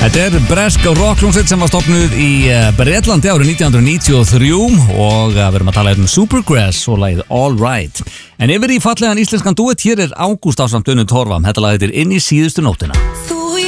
Þetta bresk rockljónsveit sem var stofnuð í Bretlandi árið 1993 og við erum að tala um Supergrass og lagið All Right. En yfir í fallegan íslenskan duett, hér Ágúst ásamt Önnu Torfam. Þetta lag heitir Inn í síðustu nóttina.